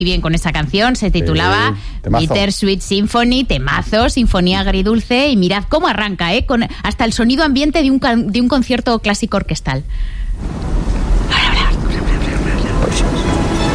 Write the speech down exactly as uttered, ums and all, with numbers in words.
Y bien, con esa canción se titulaba sí, Bittersweet Symphony, temazo, sinfonía agridulce, y mirad cómo arranca, ¿eh? Con hasta el sonido ambiente de un, de un concierto clásico orquestal.